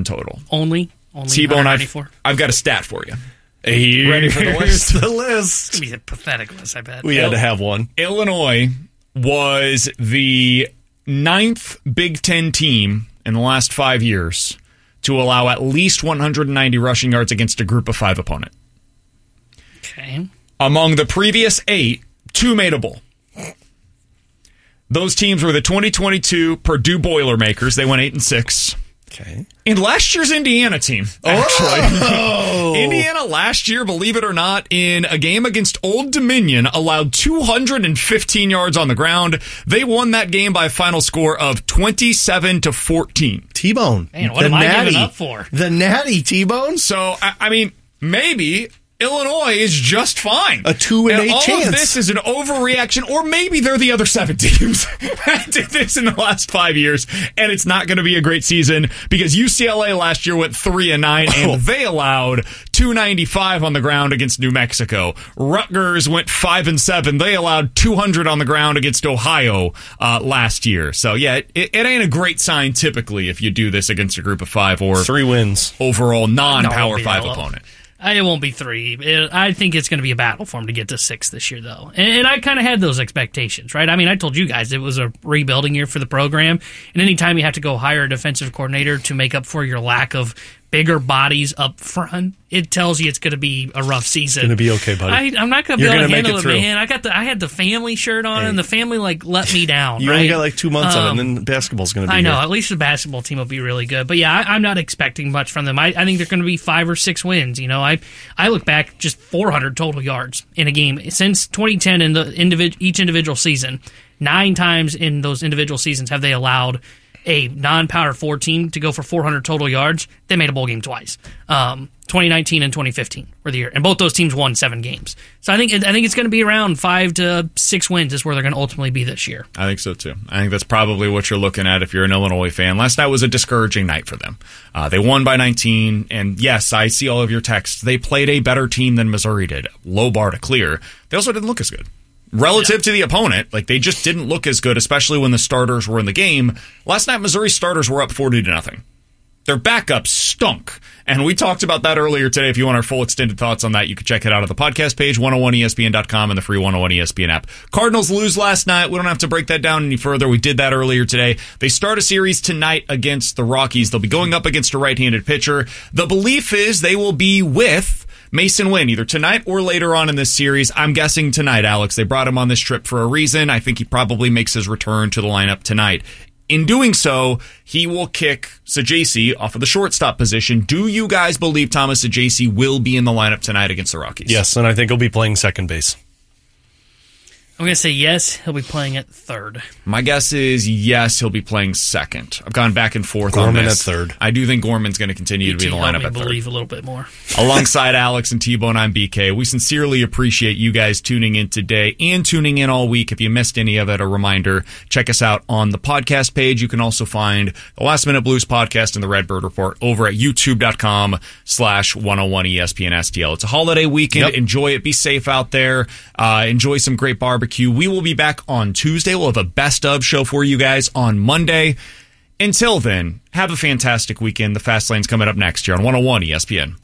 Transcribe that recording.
total. Only T-Bone, I've got a stat for you. Ready for the list? The list. It's going to be a pathetic list, I bet. We had to have one. Illinois was the 9th Big Ten team in the last 5 years to allow at least 190 rushing yards against a group of 5 opponent. Okay. Among the previous 8, 2 made a bowl. Those teams were the 2022 Purdue Boilermakers. They went 8-6. Okay. And last year's Indiana team, actually. Oh. Indiana last year, believe it or not, in a game against Old Dominion, allowed 215 yards on the ground. They won that game by a final score of 27-14. T-Bone. Man, what am I giving up for? The natty T-Bone? So, I mean, maybe Illinois is just fine. A 2 in 8 all chance. All of this is an overreaction, or maybe they're the other 7 teams that did this in the last 5 years, and it's not going to be a great season because UCLA last year went 3-9, and they allowed 295 on the ground against New Mexico. Rutgers went 5-7. They allowed 200 on the ground against Ohio last year. So, yeah, it ain't a great sign typically if you do this against a group of 5 or 3 wins. Overall non-Power 5 opponent. It won't be 3. I think it's going to be a battle for him to get to 6 this year, though. And I kind of had those expectations, right? I mean, I told you guys it was a rebuilding year for the program. And anytime you have to go hire a defensive coordinator to make up for your lack of bigger bodies up front, it tells you it's going to be a rough season. It's going to be okay, buddy. I'm not going to be able to handle it, man. I had the family shirt on, and the family let me down. You only got like 2 months of it, and then basketball's going to be I know. here. At least the basketball team will be really good. But yeah, I'm not expecting much from them. I think they're going to be 5 or 6 wins. You know, I look back just 400 total yards in a game since 2010 in each individual season. 9 times in those individual seasons have they allowed a non-Power 4 team to go for 400 total yards. They made a bowl game twice. 2019 and 2015 were the year, and both those teams won 7 games. So I think it's going to be around 5 to 6 wins is where they're going to ultimately be this year. I think so too. I think that's probably what you're looking at if you're an Illinois fan. Last night was a discouraging night for them. They won by 19, and yes, I see all of your texts. They played a better team than Missouri did. Low bar to clear. They also didn't look as good. Relative to the opponent, like they just didn't look as good, especially when the starters were in the game. Last night, Missouri's starters were up 40-0. Their backups stunk. And we talked about that earlier today. If you want our full extended thoughts on that, you can check it out at the podcast page, 101ESPN.com, and the free 101ESPN app. Cardinals lose last night. We don't have to break that down any further. We did that earlier today. They start a series tonight against the Rockies. They'll be going up against a right-handed pitcher. The belief is they will be with Mason Wynn, either tonight or later on in this series. I'm guessing tonight, Alex. They brought him on this trip for a reason. I think he probably makes his return to the lineup tonight. In doing so, he will kick Sajaci off of the shortstop position. Do you guys believe Thomas Sajaci will be in the lineup tonight against the Rockies? Yes, and I think he'll be playing second base. I'm going to say yes, he'll be playing at third. My guess is yes, he'll be playing second. I've gone back and forth on this. Gorman at third. I do think Gorman's going to continue to be in the lineup at third. Believe a little bit more. Alongside Alex and T-Bone, I'm BK. We sincerely appreciate you guys tuning in today and tuning in all week. If you missed any of it, a reminder, check us out on the podcast page. You can also find the Last Minute Blues podcast and the Redbird Report over at youtube.com/101ESPNSTL. It's a holiday weekend. Yep. Enjoy it. Be safe out there. Enjoy some great barbecue. We will be back on Tuesday. We'll have a best of show for you guys on Monday. Until then, have a fantastic weekend. The Fast Lane's coming up next here on 101 ESPN.